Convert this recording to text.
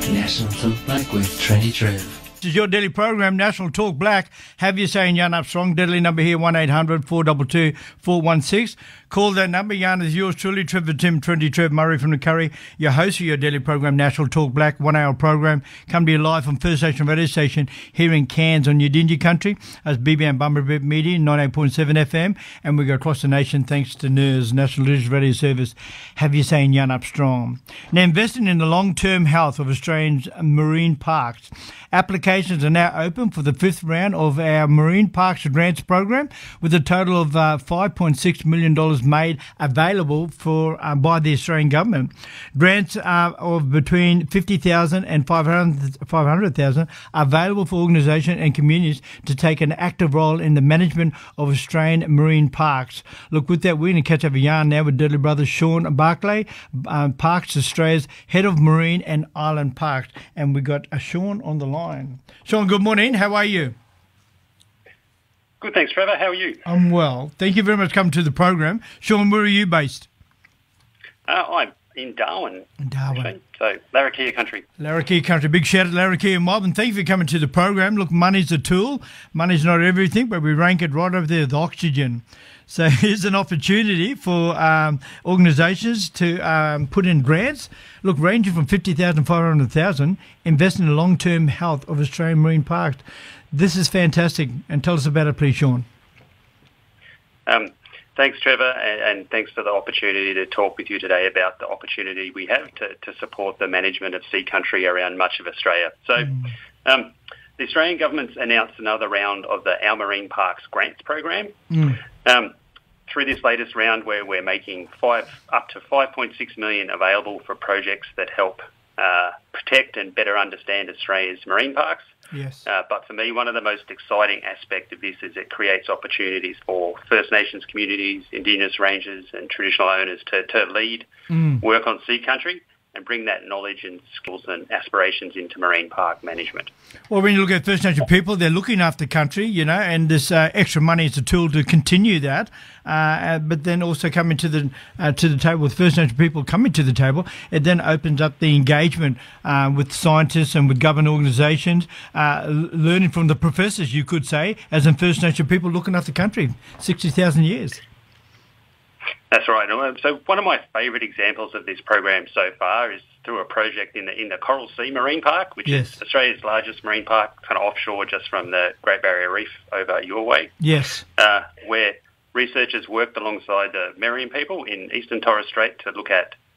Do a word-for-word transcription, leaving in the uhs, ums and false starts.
National Talk Black with Trendy Trev. This is your daily program, National Talk Black. Have you saying Yarn Up Strong? Deadly number here, one eight hundred four two two four one six. Call that number. Yarn is yours truly, Trevor Tim, Trendy Trev Murray from the Curry, your host of your daily program, National Talk Black, one-hour program. Come to you live from First Nation Radio Station here in Cairns on Yidinji Country. As B B M Bumblebee Media, ninety-eight point seven F M. And we go across the nation thanks to N I R S, National Digital Radio Service. Have you saying Yarn Up Strong? Now, investing in the long-term health of Australians' marine parks. Applications are now open for the fifth round of our Marine Parks Grants program, with a total of uh, five point six million dollars made available for uh, by the Australian government. Grants uh, of between fifty thousand dollars and five hundred thousand dollars are available for organisations and communities to take an active role in the management of Australian marine parks. Look, with that, we're going to catch up a yarn now with Dudley Brothers Sean Barclay, um, Parks Australia's Head of Marine and Island Parks. And we've got a Sean on the line. Sean, good morning. How are you? Good, thanks, Trevor. How are you? I'm well. Thank you very much for coming to the program. Sean, where are you based? Uh, I'm in Darwin. In Darwin. So, Larrakia country. Larrakia country. Big shout out to Larrakia Mob, and thank you for coming to the program. Look, money's a tool. Money's not everything, but we rank it right over there with oxygen. So here's an opportunity for um, organisations to um, put in grants. Look, ranging from fifty thousand dollars to five hundred thousand dollars, invest in the long-term health of Australian marine parks. This is fantastic. And tell us about it, please, Sean. Um, thanks, Trevor, and, and thanks for the opportunity to talk with you today about the opportunity we have to, to support the management of sea country around much of Australia. So mm. um, the Australian government's announced another round of the Our Marine Parks Grants program. Mm. Um, through this latest round, where we're making five up to five point six million dollars available for projects that help uh, protect and better understand Australia's marine parks. Yes. Uh, but for me, one of the most exciting aspects of this is it creates opportunities for First Nations communities, Indigenous rangers and traditional owners to, to lead mm. work on sea country and bring that knowledge and skills and aspirations into marine park management. Well, when you look at First Nation people, they're looking after country, you know, and this uh, extra money is a tool to continue that. Uh, but then also coming to the uh, to the table with First Nation people coming to the table, it then opens up the engagement uh, with scientists and with government organisations, uh, learning from the professors, you could say, as in First Nation people looking after country, sixty thousand years. That's right. So one of my favourite examples of this program so far is through a project in the in the Coral Sea Marine Park, which yes. is Australia's largest marine park, kind of offshore just from the Great Barrier Reef over your way. Yes. Uh, where researchers worked alongside the Merian people in Eastern Torres Strait to look at